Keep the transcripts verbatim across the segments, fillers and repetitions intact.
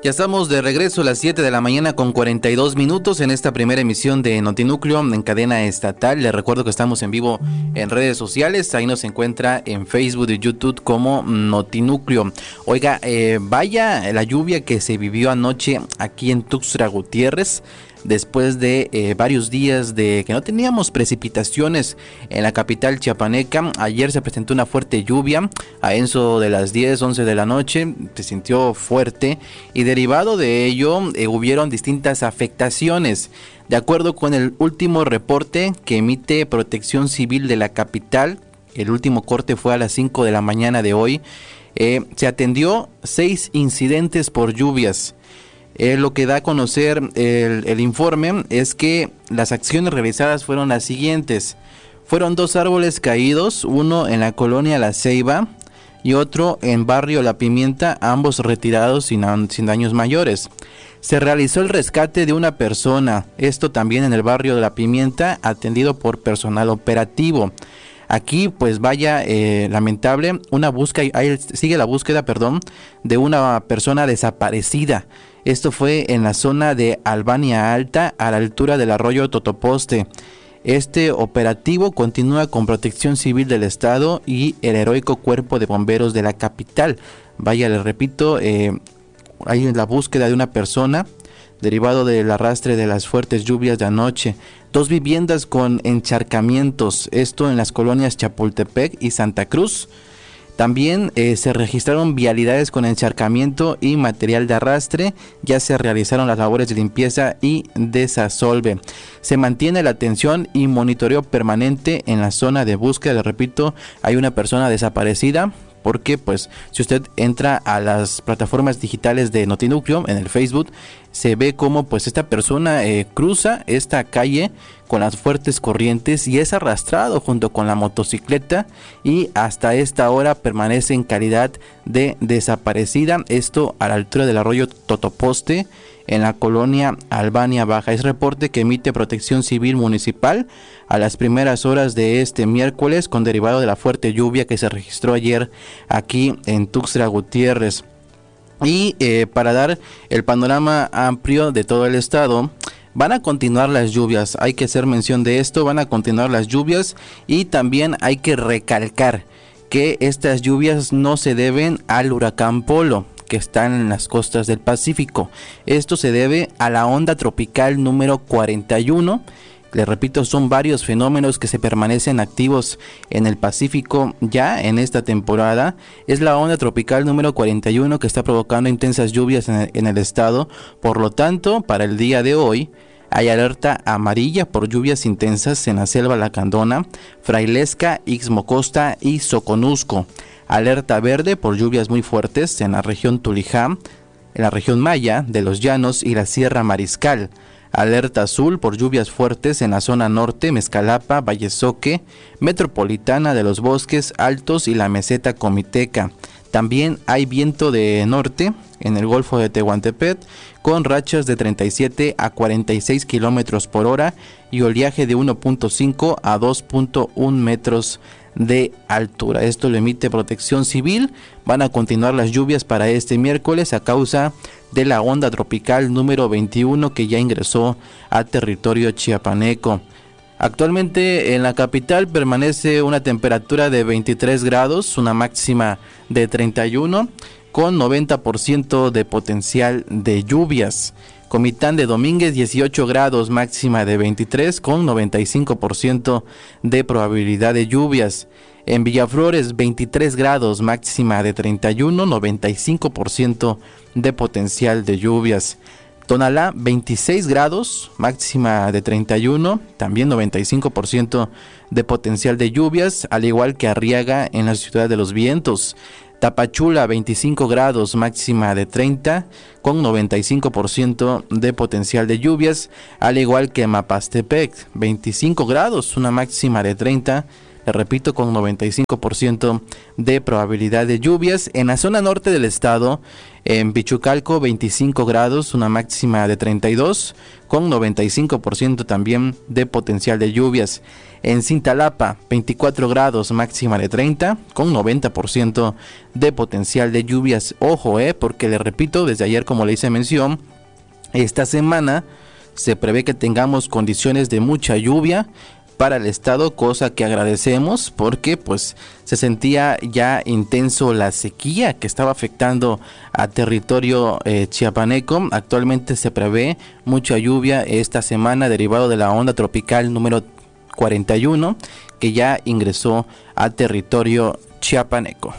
Ya estamos de regreso a las siete de la mañana con cuarenta y dos minutos en esta primera emisión de Notinúcleo en cadena estatal. Les recuerdo que estamos en vivo en redes sociales, ahí nos encuentra en Facebook y YouTube como Notinúcleo. Oiga, eh, vaya la lluvia que se vivió anoche aquí en Tuxtla Gutiérrez. Después de eh, varios días de que no teníamos precipitaciones en la capital chiapaneca, ayer se presentó una fuerte lluvia a eso de las diez, once de la noche, se sintió fuerte y derivado de ello eh, hubieron distintas afectaciones. De acuerdo con el último reporte que emite Protección Civil de la capital, el último corte fue a las cinco de la mañana de hoy, eh, se atendió seis incidentes por lluvias. Eh, lo que da a conocer el, el informe es que las acciones realizadas fueron las siguientes. Fueron dos árboles caídos, uno en la colonia La Ceiba y otro en barrio La Pimienta, ambos retirados sin, sin daños mayores. Se realizó el rescate de una persona, esto también en el barrio de La Pimienta, atendido por personal operativo. Aquí pues vaya eh, lamentable, una búsqueda, ahí sigue la búsqueda, perdón, de una persona desaparecida. Esto fue en la zona de Albania Alta, a la altura del arroyo Totoposte. Este operativo continúa con Protección Civil del Estado y el heroico Cuerpo de Bomberos de la capital. Vaya, les repito, eh, hay la búsqueda de una persona derivado del arrastre de las fuertes lluvias de anoche. Dos viviendas con encharcamientos, esto en las colonias Chapultepec y Santa Cruz. También eh, se registraron vialidades con encharcamiento y material de arrastre. Ya se realizaron las labores de limpieza y desasolve. Se mantiene la atención y monitoreo permanente en la zona de búsqueda. Les repito, hay una persona desaparecida. Porque pues si usted entra a las plataformas digitales de Notinúcleo en el Facebook, se ve como pues esta persona eh, cruza esta calle con las fuertes corrientes y es arrastrado junto con la motocicleta y hasta esta hora permanece en calidad de desaparecida. Esto a la altura del arroyo Totoposte, en la colonia Albania Baja. Es reporte que emite Protección Civil Municipal a las primeras horas de este miércoles con derivado de la fuerte lluvia que se registró ayer aquí en Tuxtla Gutiérrez. Y eh, para dar el panorama amplio de todo el estado, van a continuar las lluvias, hay que hacer mención de esto, van a continuar las lluvias y también hay que recalcar que estas lluvias no se deben al huracán Polo, que están en las costas del Pacífico. Esto se debe a la onda tropical número cuarenta y uno. Les repito, son varios fenómenos que se permanecen activos en el Pacífico ya en esta temporada. Es la onda tropical número cuarenta y uno que está provocando intensas lluvias en el, en el estado. Por lo tanto, para el día de hoy hay alerta amarilla por lluvias intensas en la selva Lacandona, Frailesca, Ixmocosta y Soconusco. Alerta verde por lluvias muy fuertes en la región Tulijá, en la región Maya de los Llanos y la Sierra Mariscal. Alerta azul por lluvias fuertes en la zona norte, Mezcalapa, Vallesoque, Metropolitana de los Bosques Altos y la Meseta Comiteca. También hay viento de norte en el Golfo de Tehuantepec con rachas de treinta y siete a cuarenta y seis kilómetros por hora y oleaje de uno punto cinco a dos punto uno metros de altura. Esto lo emite Protección Civil. Van a continuar las lluvias para este miércoles a causa de la onda tropical número veintiuno que ya ingresó a territorio chiapaneco. Actualmente en la capital permanece una temperatura de veintitrés grados, una máxima de treinta y uno, con noventa por ciento de potencial de lluvias. Comitán de Domínguez dieciocho grados, máxima de veintitrés, con noventa y cinco por ciento de probabilidad de lluvias. En Villaflores veintitrés grados, máxima de treinta y uno, noventa y cinco por ciento de potencial de lluvias. Tonalá veintiséis grados, máxima de treinta y uno, también noventa y cinco por ciento de potencial de lluvias, al igual que Arriaga en la Ciudad de los Vientos. Tapachula veinticinco grados, máxima de treinta, con noventa y cinco por ciento de potencial de lluvias, al igual que Mapastepec veinticinco grados, una máxima de treinta, le repito, con noventa y cinco por ciento de probabilidad de lluvias. En la zona norte del estado, en Pichucalco, veinticinco grados, una máxima de treinta y dos, con noventa y cinco por ciento también de potencial de lluvias. En Cintalapa, veinticuatro grados, máxima de treinta, con noventa por ciento de potencial de lluvias. Ojo, eh, porque le repito, desde ayer, como le hice mención, esta semana se prevé que tengamos condiciones de mucha lluvia para el estado, cosa que agradecemos porque pues se sentía ya intenso la sequía que estaba afectando a territorio eh, chiapaneco. Actualmente se prevé mucha lluvia esta semana derivado de la onda tropical número cuarenta y uno que ya ingresó a territorio chiapaneco.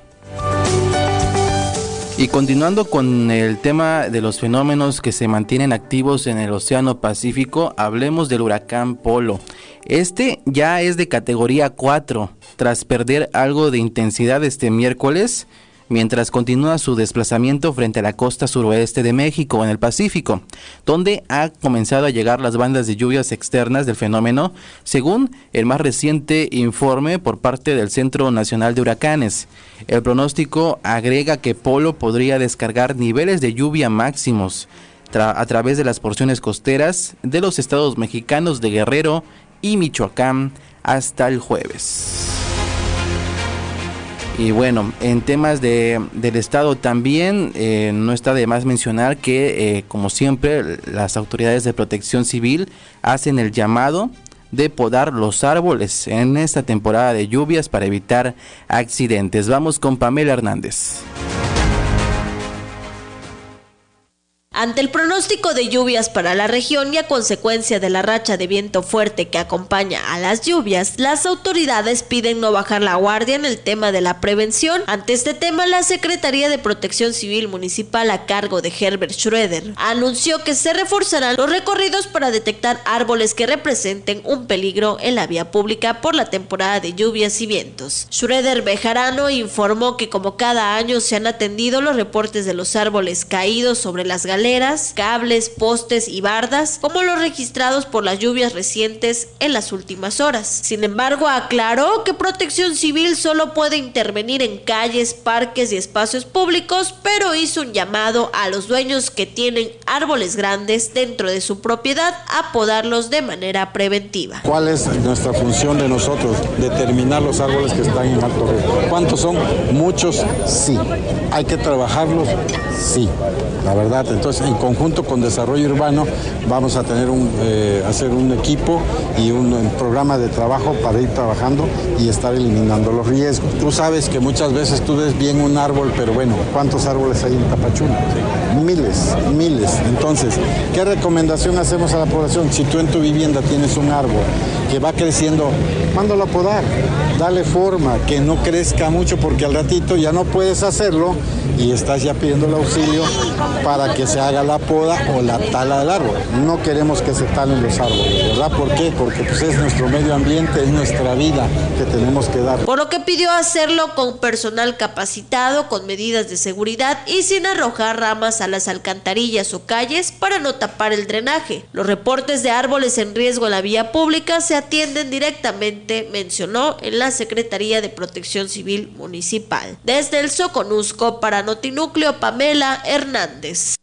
Y continuando con el tema de los fenómenos que se mantienen activos en el Océano Pacífico, hablemos del huracán Polo. Este ya es de categoría cuatro, tras perder algo de intensidad este miércoles, mientras continúa su desplazamiento frente a la costa suroeste de México, en el Pacífico, donde ha comenzado a llegar las bandas de lluvias externas del fenómeno, según el más reciente informe por parte del Centro Nacional de Huracanes. El pronóstico agrega que Polo podría descargar niveles de lluvia máximos tra- a través de las porciones costeras de los estados mexicanos de Guerrero y Michoacán hasta el jueves. Y bueno, en temas de, del estado también, eh, no está de más mencionar que, eh, como siempre, las autoridades de protección civil hacen el llamado de podar los árboles en esta temporada de lluvias para evitar accidentes. Vamos con Pamela Hernández. Ante el pronóstico de lluvias para la región y a consecuencia de la racha de viento fuerte que acompaña a las lluvias, las autoridades piden no bajar la guardia en el tema de la prevención. Ante este tema, la Secretaría de Protección Civil Municipal, a cargo de Herbert Schroeder, anunció que se reforzarán los recorridos para detectar árboles que representen un peligro en la vía pública por la temporada de lluvias y vientos. Schroeder Bejarano informó que como cada año se han atendido los reportes de los árboles caídos sobre las galeras, cables, postes y bardas, como los registrados por las lluvias recientes en las últimas horas. Sin embargo, aclaró que Protección Civil solo puede intervenir en calles, parques y espacios públicos, pero hizo un llamado a los dueños que tienen árboles grandes dentro de su propiedad a podarlos de manera preventiva. ¿Cuál es nuestra función de nosotros? Determinar los árboles que están en alto riesgo. ¿Cuántos son? Muchos, sí. ¿Hay que trabajarlos? Sí. La verdad, entonces en conjunto con Desarrollo Urbano vamos a tener un, eh, hacer un equipo y un, un programa de trabajo para ir trabajando y estar eliminando los riesgos. Tú sabes que muchas veces tú ves bien un árbol, pero bueno, ¿cuántos árboles hay en Tapachula? Miles, miles. Entonces, ¿qué recomendación hacemos a la población? Si tú en tu vivienda tienes un árbol que va creciendo, mándalo a podar, dale forma, que no crezca mucho porque al ratito ya no puedes hacerlo y estás ya pidiendo el auxilio para que se haga la poda o la tala del árbol. No queremos que se talen los árboles, ¿verdad? ¿Por qué? Porque pues, es nuestro medio ambiente, es nuestra vida que tenemos que dar. Por lo que pidió hacerlo con personal capacitado, con medidas de seguridad y sin arrojar ramas a las alcantarillas o calles para no tapar el drenaje. Los reportes de árboles en riesgo en la vía pública se atienden directamente, mencionó, en la Secretaría de Protección Civil Municipal. Desde el Soconusco, para Notinúcleo, Pamela Hernández.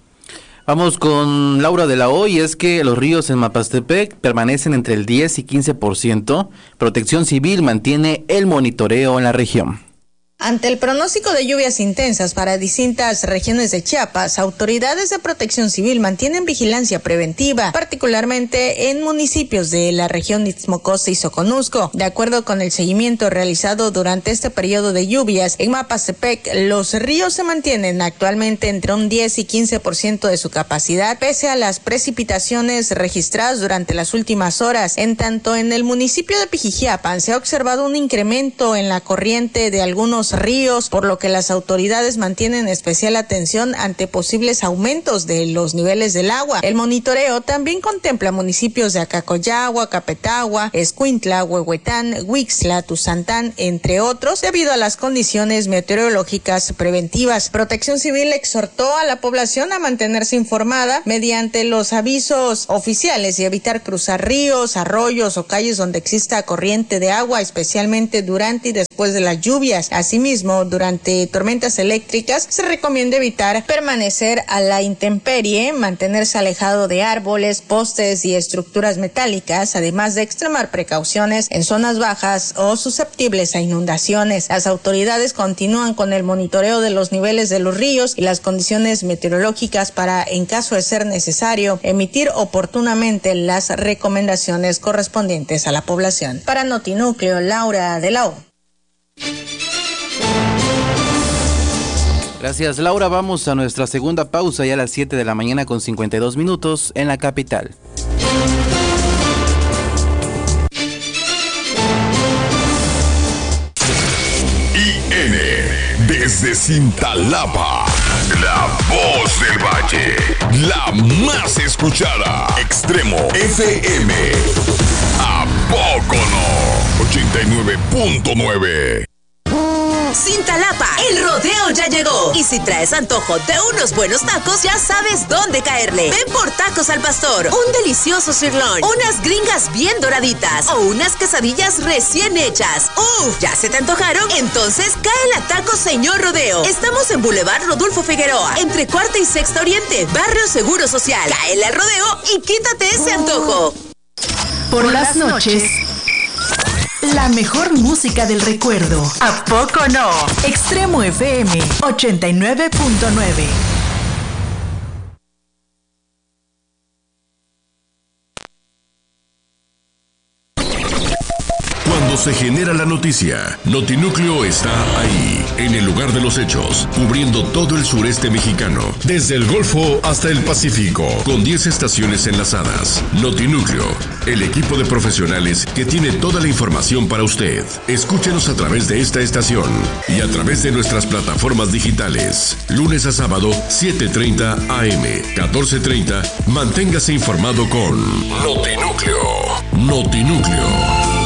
Vamos con Laura de la O, y es que los ríos en Mapastepec permanecen entre el diez y quince por ciento. Protección Civil mantiene el monitoreo en la región. Ante el pronóstico de lluvias intensas para distintas regiones de Chiapas, autoridades de Protección Civil mantienen vigilancia preventiva, particularmente en municipios de la región de Istmo Costa y Soconusco. De acuerdo con el seguimiento realizado durante este periodo de lluvias, en Mapastepec los ríos se mantienen actualmente entre un diez y quince por ciento de su capacidad, pese a las precipitaciones registradas durante las últimas horas. En tanto, en el municipio de Pijijiapan se ha observado un incremento en la corriente de algunos algunos ríos, por lo que las autoridades mantienen especial atención ante posibles aumentos de los niveles del agua. El monitoreo también contempla municipios de Acacoyagua, Capetagua, Escuintla, Huehuetán, Huixtla, Tuzantán, entre otros, debido a las condiciones meteorológicas preventivas. Protección Civil exhortó a la población a mantenerse informada mediante los avisos oficiales y evitar cruzar ríos, arroyos o calles donde exista corriente de agua, especialmente durante y después de las lluvias. Asimismo, durante tormentas eléctricas se recomienda evitar permanecer a la intemperie, mantenerse alejado de árboles, postes y estructuras metálicas, además de extremar precauciones en zonas bajas o susceptibles a inundaciones. Las autoridades continúan con el monitoreo de los niveles de los ríos y las condiciones meteorológicas para, en caso de ser necesario, emitir oportunamente las recomendaciones correspondientes a la población. Para Notinúcleo, Laura de la O. Gracias, Laura. Vamos a nuestra segunda pausa ya a las siete de la mañana con cincuenta y dos minutos en la capital. I N desde Cintalapa, la voz del valle, la más escuchada. Extremo F M. ¿A poco no? ochenta y nueve punto nueve. Cintalapa, el rodeo ya llegó. Y si traes antojo de unos buenos tacos, ya sabes dónde caerle. Ven por Tacos al Pastor, un delicioso sirloin, unas gringas bien doraditas o unas quesadillas recién hechas. ¡Uf! ¿Ya se te antojaron? Entonces cae a Tacos Señor Rodeo. Estamos en Boulevard Rodolfo Figueroa, entre Cuarta y Sexta Oriente, Barrio Seguro Social. Cae al rodeo y quítate ese antojo. Por las noches, la mejor música del recuerdo. ¿A poco no? Extremo F M ochenta y nueve punto nueve. Cuando se genera la noticia, Notinúcleo está ahí, en el lugar de los hechos, cubriendo todo el sureste mexicano, desde el Golfo hasta el Pacífico, con diez estaciones enlazadas. Notinúcleo, el equipo de profesionales que tiene toda la información para usted. Escúchenos a través de esta estación y a través de nuestras plataformas digitales. Lunes a sábado, siete treinta A M, catorce treinta. Manténgase informado con Notinúcleo. Notinúcleo.